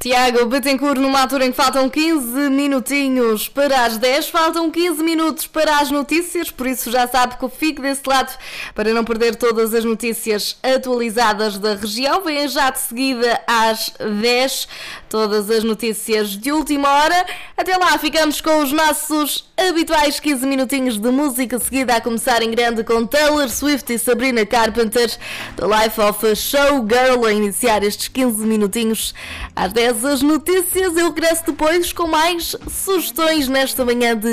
Tiago Bittencourt, numa altura em que faltam 15 minutinhos para as 10, faltam 15 minutos para as notícias, por isso já sabe que fique desse lado para não perder todas as notícias atualizadas da região. Venha já de seguida às 10, todas as notícias de última hora. Até lá, ficamos com os nossos habituais 15 minutinhos de música seguida, a começar em grande com Taylor Swift e Sabrina Carpenter, The Life of a Showgirl, a iniciar estes 15 minutinhos às 10 as notícias. Eu regresso depois com mais sugestões nesta manhã de